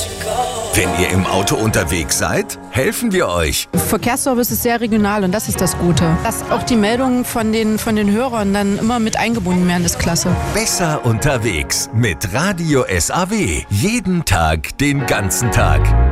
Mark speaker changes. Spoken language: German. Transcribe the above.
Speaker 1: Wenn ihr im Auto unterwegs seid, helfen wir euch.
Speaker 2: Verkehrsservice ist sehr regional und das ist das Gute. Dass auch die Meldungen von den Hörern dann immer mit eingebunden werden, ist klasse.
Speaker 1: Besser unterwegs mit Radio SAW. Jeden Tag, den ganzen Tag.